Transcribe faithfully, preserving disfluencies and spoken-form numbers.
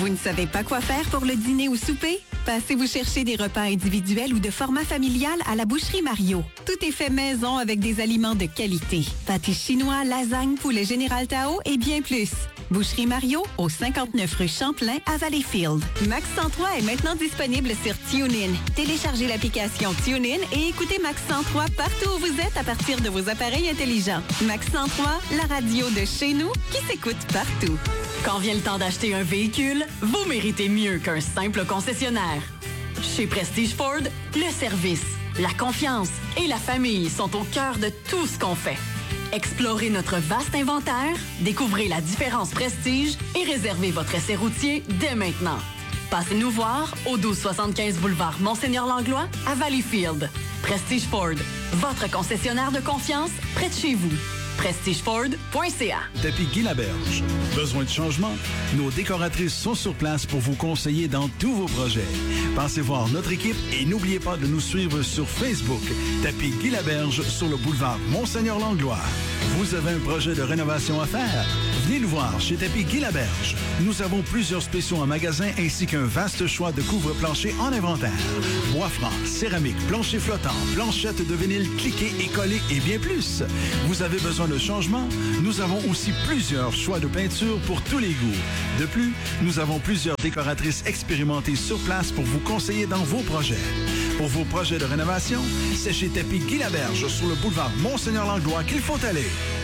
ne savez pas quoi faire pour le dîner ou souper? Passez vous chercher des repas individuels ou de format familial à la Boucherie Mario. Tout est fait maison avec des aliments de qualité. Pâtés chinois, lasagne, poulet Général Tao et bien plus. Boucherie Mario, au cinquante-neuf rue Champlain à Valleyfield. Max cent trois est maintenant disponible sur TuneIn. Téléchargez l'application TuneIn et écoutez Max cent trois partout où vous êtes à partir de vos appareils intelligents. Max cent trois, la radio de chez nous qui s'écoute partout. Quand vient le temps d'acheter un véhicule, vous méritez mieux qu'un simple concessionnaire. Chez Prestige Ford, le service, la confiance et la famille sont au cœur de tout ce qu'on fait. Explorez notre vaste inventaire, découvrez la différence Prestige et réservez votre essai routier dès maintenant. Passez nous voir au douze soixante-quinze boulevard Monseigneur-Langlois à Valleyfield. Prestige Ford, votre concessionnaire de confiance près de chez vous. prestige ford point c a. Tapis Guy Laberge. Besoin de changement? Nos décoratrices sont sur place pour vous conseiller dans tous vos projets. Pensez voir notre équipe et n'oubliez pas de nous suivre sur Facebook. Tapis Guy Laberge sur le boulevard Monseigneur-Langlois. Vous avez un projet de rénovation à faire? Venez nous voir chez Tapis Guy Laberge. Nous avons plusieurs spéciaux en magasin ainsi qu'un vaste choix de couvre-plancher en inventaire. Bois franc, céramique, plancher flottant, planchettes de vinyle cliquées et collées et bien plus. Vous avez besoin de changement? Nous avons aussi plusieurs choix de peinture pour tous les goûts. De plus, nous avons plusieurs décoratrices expérimentées sur place pour vous conseiller dans vos projets. Pour vos projets de rénovation, c'est chez Tapis Guy Laberge sur le boulevard Monseigneur-Langlois qu'il faut aller.